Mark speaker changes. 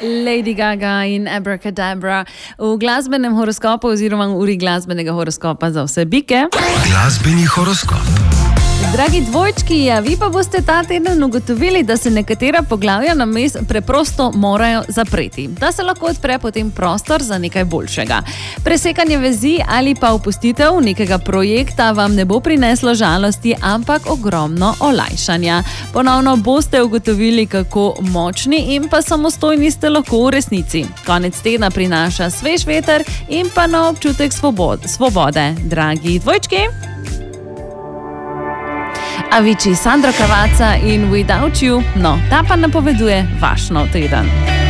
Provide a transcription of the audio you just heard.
Speaker 1: Lady Gaga in Abracadabra v glasbenem horoskopu oziroma v uri glasbenega horoskopa za vse bike.
Speaker 2: Glasbeni horoskop.
Speaker 1: Dragi dvojčki, vi pa boste ta teden ugotovili, da se nekatera poglavja names preprosto morajo zapreti. Da se lahko odpre potem prostor za nekaj boljšega. Presekanje vezi ali pa opustitev nekega projekta vam ne bo prineslo žalosti, ampak ogromno olajšanja. Ponovno boste ugotovili, kako močni in pa samostojni ste lahko v resnici. Konec tedna prinaša svež veter in pa nov občutek svobode. Dragi dvojčki, Avicii, Sandro Cavazza in Without You, no, ta pa napoveduje vaš nov teden.